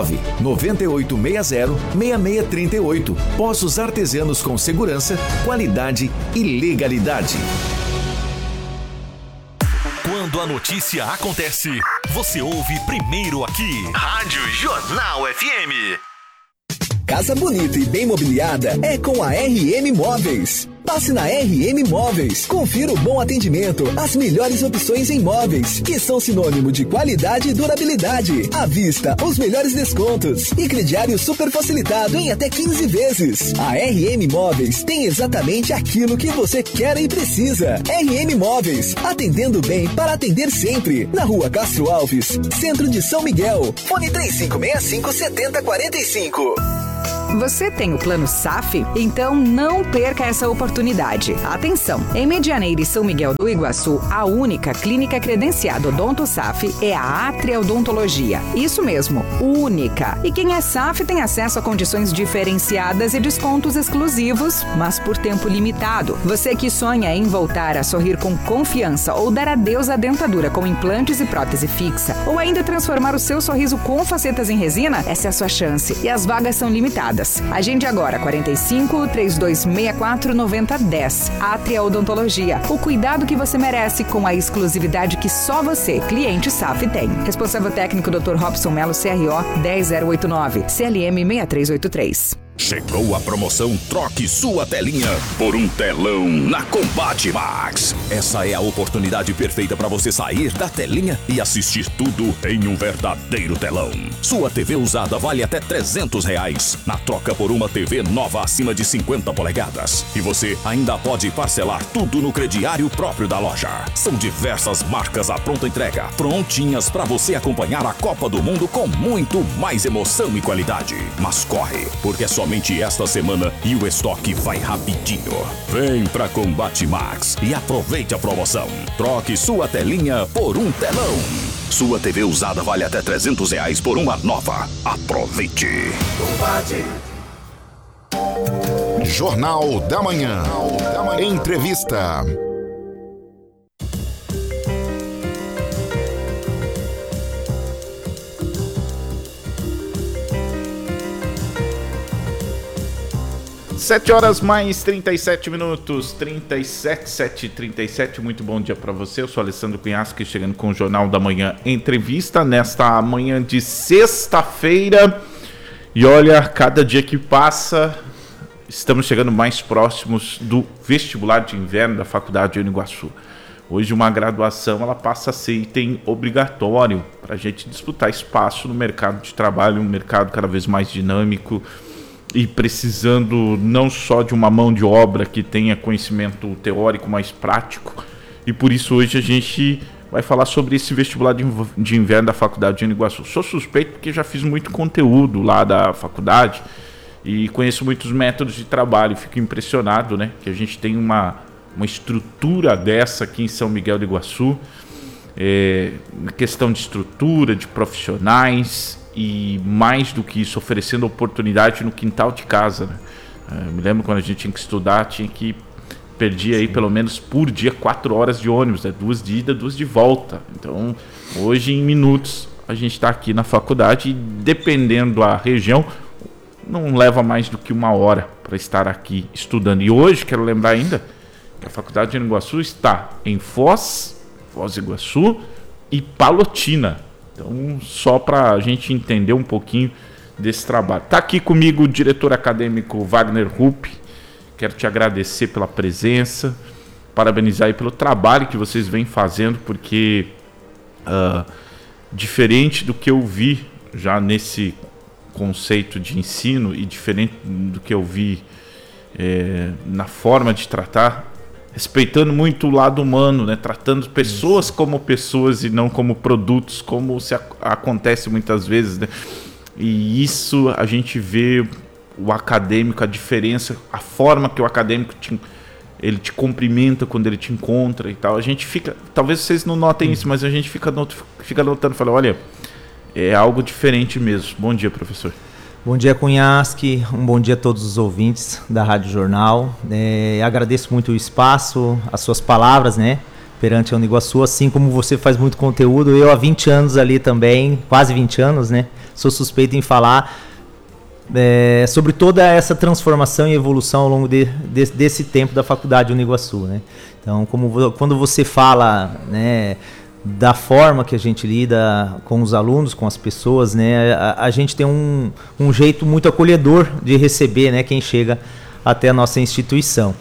99860 6638. Poços Artesianos com segurança, qualidade e legalidade. Quando a notícia acontece, você ouve primeiro aqui. Rádio Jornal FM. Casa bonita e bem mobiliada é com a RM Móveis. Passe na RM Móveis. Confira o bom atendimento, as melhores opções em móveis, que são sinônimo de qualidade e durabilidade. À vista, os melhores descontos e crediário super facilitado em até 15 vezes. A RM Móveis tem exatamente aquilo que você quer e precisa. RM Móveis, atendendo bem para atender sempre. Na Rua Castro Alves, centro de São Miguel. Fone 3565-7045. Você tem o plano SAF? Então não perca essa oportunidade. Atenção! Em Medianeira e São Miguel do Iguaçu, a única clínica credenciada Odonto SAF é a Atria Odontologia. Isso mesmo, única. E quem é SAF tem acesso a condições diferenciadas e descontos exclusivos, mas por tempo limitado. Você que sonha em voltar a sorrir com confiança ou dar adeus à dentadura com implantes e prótese fixa, ou ainda transformar o seu sorriso com facetas em resina, essa é a sua chance. E as vagas são limitadas. Agende agora 45-3264-9010. Atria Odontologia. O cuidado que você merece com a exclusividade que só você, cliente SAF, tem. Responsável técnico Dr. Robson Melo, CRO 10089, CLM 6383. Chegou a promoção Troque Sua Telinha por um telão na Combate Max. Essa é a oportunidade perfeita para você sair da telinha e assistir tudo em um verdadeiro telão. Sua TV usada vale até R$300 na troca por uma TV nova acima de 50 polegadas. E você ainda pode parcelar tudo no crediário próprio da loja. São diversas marcas à pronta entrega, prontinhas para você acompanhar a Copa do Mundo com muito mais emoção e qualidade. Mas corre, porque é somente esta semana e o estoque vai rapidinho. Vem pra Combate Max e aproveite a promoção. Troque sua telinha por um telão. Sua TV usada vale até R$300 por uma nova. Aproveite. Combate. Jornal da Manhã. Entrevista. Sete horas mais 37 minutos, 37, muito bom dia para você. Eu sou Alessandro Cunhasque, chegando com o Jornal da Manhã Entrevista, nesta manhã de sexta-feira. E olha, cada dia que passa, estamos chegando mais próximos do vestibular de inverno da Faculdade de Uniguaçu. Hoje uma graduação, ela passa a ser item obrigatório para a gente disputar espaço no mercado de trabalho, um mercado cada vez mais dinâmico, e precisando não só de uma mão de obra que tenha conhecimento teórico mais prático. E por isso hoje a gente vai falar sobre esse vestibular de inverno da Faculdade de Uniguaçu. Sou suspeito porque já fiz muito conteúdo lá da faculdade e conheço muitos métodos de trabalho. Fico impressionado, né, que a gente tem uma estrutura dessa aqui em São Miguel do Iguaçu. Questão de estrutura, de profissionais, e mais do que isso, oferecendo oportunidade no quintal de casa, né? Me lembro quando a gente tinha que estudar, tinha que perder aí pelo menos por dia 4 horas de ônibus, 2 de ida, 2 de volta. Então hoje em minutos a gente está aqui na faculdade e, dependendo da região, não leva mais do que 1 hora para estar aqui estudando. E hoje quero lembrar ainda que a Faculdade de Uniguaçu está em Foz do Iguaçu e Palotina. Então, só para a gente entender um pouquinho desse trabalho. Está aqui comigo o diretor acadêmico Wagner Rupp. Quero te agradecer pela presença, parabenizar aí pelo trabalho que vocês vêm fazendo, porque diferente do que eu vi já nesse conceito de ensino e diferente do que eu vi na forma de tratar, respeitando muito o lado humano, né? Tratando pessoas como pessoas e não como produtos, como acontece muitas vezes, né? E isso a gente vê o acadêmico, a diferença, a forma que o acadêmico ele te cumprimenta quando ele te encontra e tal. A gente fica, talvez vocês não notem isso, mas a gente fica notando, fala, olha, é algo diferente mesmo. Bom dia, professor. Bom dia, Cunhasque, um bom dia a todos os ouvintes da Rádio Jornal. Agradeço muito o espaço, as suas palavras, né, perante a Uniguaçu, assim como você faz muito conteúdo. Eu há 20 anos ali também, quase 20 anos, né, sou suspeito em falar sobre toda essa transformação e evolução ao longo desse tempo da Faculdade de Uniguaçu, né. Então, quando você fala, né, da forma que a gente lida com os alunos, com as pessoas, né? A gente tem um jeito muito acolhedor de receber, né, quem chega até a nossa instituição.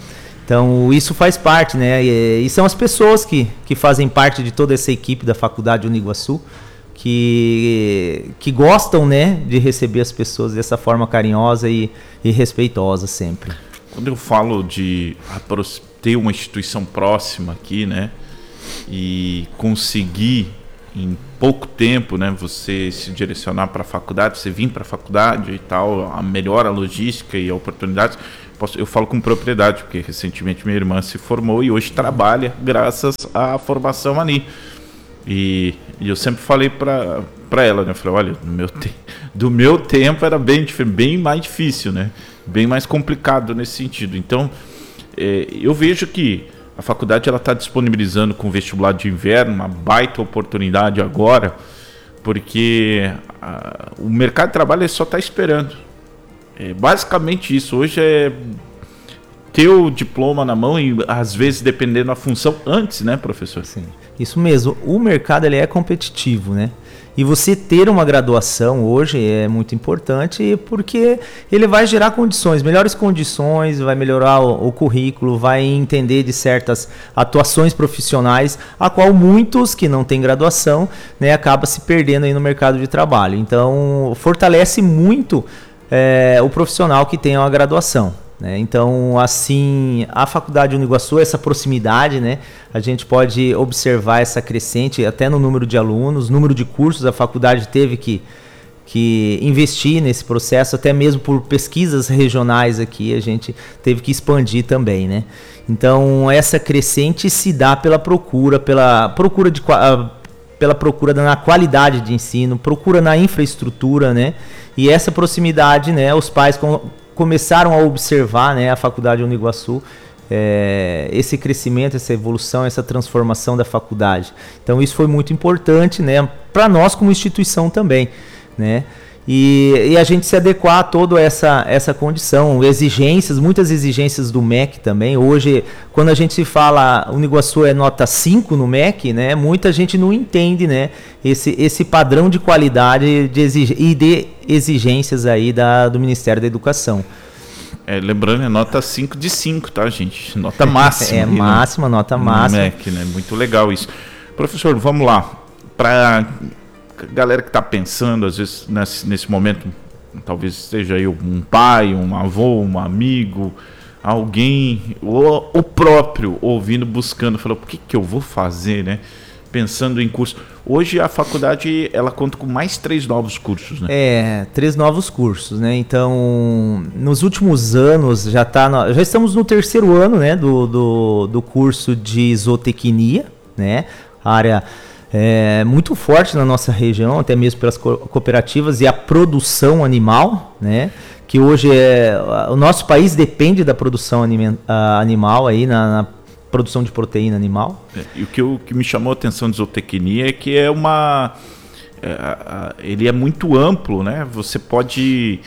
Então, isso faz parte, né? E são as pessoas que fazem parte de toda essa equipe da Faculdade Uniguaçu, que gostam, né, de receber as pessoas dessa forma carinhosa e respeitosa sempre. Quando eu falo de ter uma instituição próxima aqui, né, e conseguir em pouco tempo, né, você se direcionar para a faculdade, você vir para a faculdade e tal, melhora a logística e a oportunidades. Eu falo com propriedade, porque recentemente minha irmã se formou e hoje trabalha graças à formação ali. E eu sempre falei para ela, né, eu falei, olha, do meu tempo era bem mais difícil, né, bem mais complicado nesse sentido. Então, eu vejo que a faculdade está disponibilizando com o vestibular de inverno uma baita oportunidade agora, porque o mercado de trabalho só está esperando. Basicamente isso. Hoje é ter o diploma na mão e, às vezes, dependendo da função, antes, né, professor? Sim, isso mesmo. O mercado ele é competitivo, né? E você ter uma graduação hoje é muito importante porque ele vai gerar melhores condições, vai melhorar o currículo, vai entender de certas atuações profissionais, a qual muitos que não têm graduação, né, acabam se perdendo aí no mercado de trabalho. Então, fortalece muito o profissional que tem uma graduação. Então, assim, a Faculdade Uniguaçu, essa proximidade, né, a gente pode observar essa crescente até no número de alunos, número de cursos. A faculdade teve que investir nesse processo, até mesmo por pesquisas regionais aqui, a gente teve que expandir também, né? Então, essa crescente se dá pela procura na qualidade de ensino, procura na infraestrutura, né? E essa proximidade, né, os pais começaram a observar, né, a Faculdade Uniguaçu, esse crescimento, essa evolução, essa transformação da faculdade. Então isso foi muito importante, né, para nós como instituição também, né, e a gente se adequar a toda essa condição, muitas exigências do MEC também. Hoje, quando a gente fala Uniguaçu é nota 5 no MEC, né, muita gente não entende, né, esse padrão de qualidade e de exigências aí do Ministério da Educação. Lembrando, é nota 5 de 5, tá, gente? Nota máxima. Máxima, nota máxima. MEC, né? Muito legal isso. Professor, vamos lá. Para galera que está pensando, às vezes, nesse momento, talvez seja aí um pai, um avô, um amigo, alguém, ou o próprio ouvindo, buscando, falou, o que eu vou fazer, né? Pensando em curso. Hoje a faculdade, ela conta com mais 3 novos cursos, né? 3 novos cursos, né? Então, nos últimos anos, já estamos no 3º ano, né, do curso de zootecnia, né? A área muito forte na nossa região, até mesmo pelas cooperativas e a produção animal, né? Que hoje o nosso país depende da produção animal aí na produção de proteína animal. E o que me chamou a atenção de zootecnia é que ele é muito amplo, né? Você pode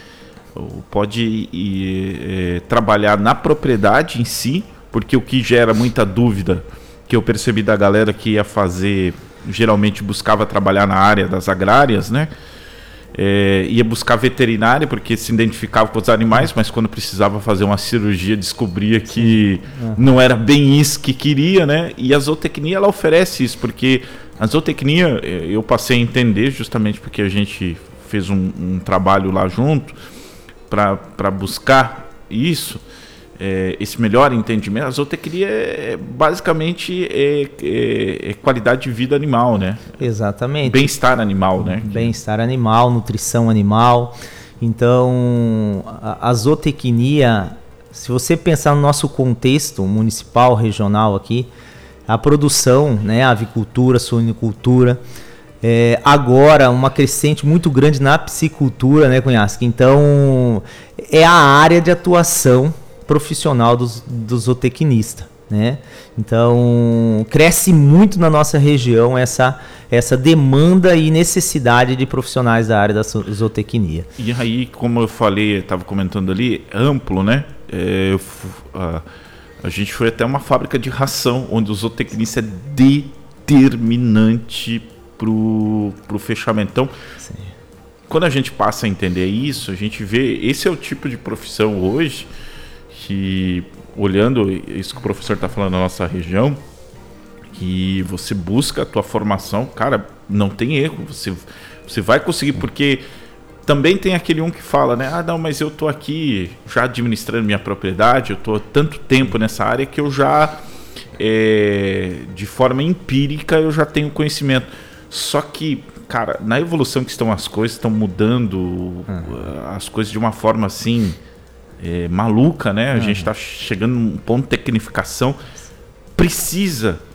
trabalhar na propriedade em si, porque o que gera muita dúvida, que eu percebi da galera que ia fazer, geralmente buscava trabalhar na área das agrárias, né? Ia buscar veterinária porque se identificava com os animais, mas quando precisava fazer uma cirurgia descobria que não era bem isso que queria, né? E a zootecnia, ela oferece isso, porque a zootecnia, eu passei a entender justamente porque a gente fez um trabalho lá junto para buscar isso, esse melhor entendimento. A zootecnia basicamente é qualidade de vida animal, né? Exatamente. Bem-estar animal, né? Bem-estar animal, nutrição animal. Então, a zootecnia, se você pensar no nosso contexto municipal, regional aqui, a produção, né, a avicultura, suinicultura, agora uma crescente muito grande na piscicultura, né, Cunhasque? Então, é a área de atuação profissional do zootecnista, né? Então, cresce muito na nossa região essa demanda e necessidade de profissionais da área da zootecnia. E aí, como eu falei, estava comentando ali, amplo, né? A gente foi até uma fábrica de ração, onde o zootecnista é determinante pro fechamento. Então, sim, quando a gente passa a entender isso, a gente vê, esse é o tipo de profissão hoje que olhando isso que o professor está falando na nossa região, que você busca a tua formação, cara, não tem erro, você vai conseguir, porque também tem aquele um que fala, né, não, mas eu tô aqui já administrando minha propriedade, eu tô há tanto tempo nessa área que eu já, de forma empírica, eu já tenho conhecimento. Só que, cara, na evolução que estão as coisas, estão mudando as coisas de uma forma assim, maluca, né? A gente está chegando num ponto de tecnificação. Precisa